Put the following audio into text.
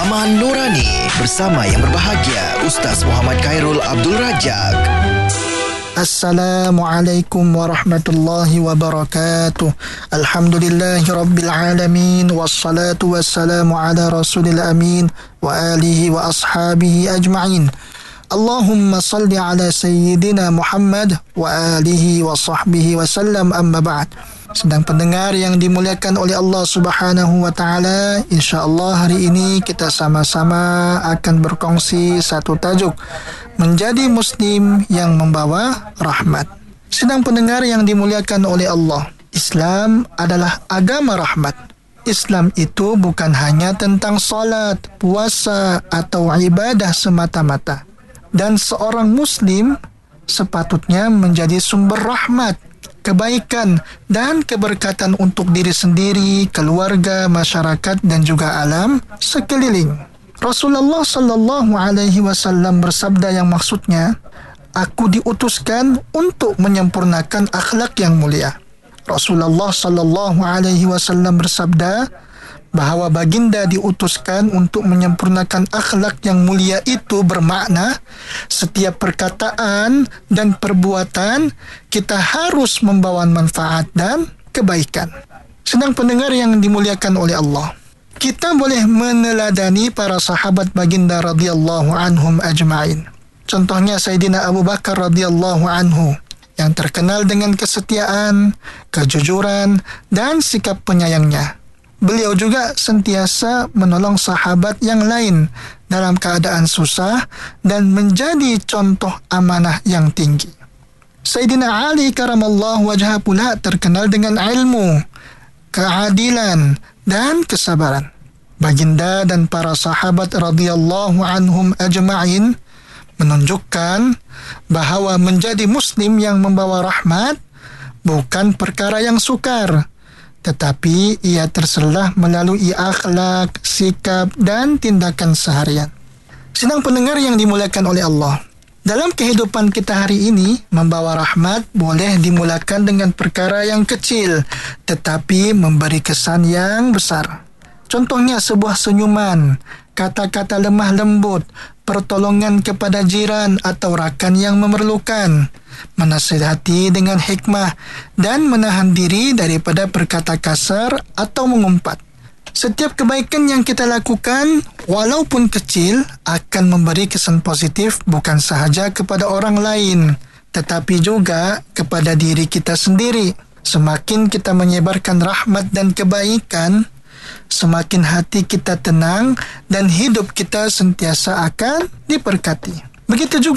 Ceramah Nurani bersama yang berbahagia Ustaz Muhammad Khairul Abdul Rajak. Assalamualaikum warahmatullahi wabarakatuh. Alhamdulillahi rabbil alamin. Wassalatu wassalamu ala rasulil amin wa alihi wa ashabihi ajma'in. Allahumma salli ala sayyidina Muhammad wa alihi wa sahbihi wa sallam, amma ba'd. Sedang pendengar yang dimuliakan oleh Allah Subhanahu wa taala, insya-Allah hari ini kita sama-sama akan berkongsi satu tajuk, menjadi muslim yang membawa rahmat. Sedang pendengar yang dimuliakan oleh Allah, Islam adalah agama rahmat. Islam itu bukan hanya tentang salat, puasa atau ibadah semata-mata. Dan seorang muslim sepatutnya menjadi sumber rahmat, kebaikan dan keberkatan untuk diri sendiri, keluarga, masyarakat dan juga alam sekeliling. Rasulullah sallallahu alaihi wasallam bersabda yang maksudnya, aku diutuskan untuk menyempurnakan akhlak yang mulia. Rasulullah sallallahu alaihi wasallam bersabda bahawa baginda diutuskan untuk menyempurnakan akhlak yang mulia itu bermakna setiap perkataan dan perbuatan kita harus membawa manfaat dan kebaikan. Sedang pendengar yang dimuliakan oleh Allah, kita boleh meneladani para sahabat baginda radhiyallahu anhum ajma'in. Contohnya Sayyidina Abu Bakar radhiyallahu anhu yang terkenal dengan kesetiaan, kejujuran dan sikap penyayangnya. Beliau juga sentiasa menolong sahabat yang lain dalam keadaan susah dan menjadi contoh amanah yang tinggi. Sayyidina Ali karamallahu wajhah pula terkenal dengan ilmu, keadilan dan kesabaran. Baginda dan para sahabat radhiyallahu anhum ajma'in menunjukkan bahawa menjadi muslim yang membawa rahmat bukan perkara yang sukar, tetapi ia terselah melalui akhlak, sikap dan tindakan seharian. Sedang pendengar yang dimuliakan oleh Allah, dalam kehidupan kita hari ini, membawa rahmat boleh dimulakan dengan perkara yang kecil, tetapi memberi kesan yang besar. Contohnya sebuah senyuman, kata-kata lemah lembut, pertolongan kepada jiran atau rakan yang memerlukan, menasihati dengan hikmah dan menahan diri daripada berkata kasar atau mengumpat. Setiap kebaikan yang kita lakukan, walaupun kecil, akan memberi kesan positif bukan sahaja kepada orang lain, tetapi juga kepada diri kita sendiri. Semakin kita menyebarkan rahmat dan kebaikan, semakin hati kita tenang dan hidup kita sentiasa akan diberkati. Begitu juga